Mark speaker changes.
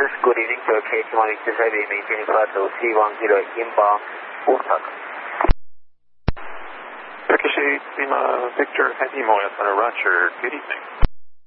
Speaker 1: Good evening to KH1 Express Highway, maintaining flight level C10 inbound Osaka.
Speaker 2: Turkish 8 Lima Victor Heavy Moya Center, Roger. Good evening.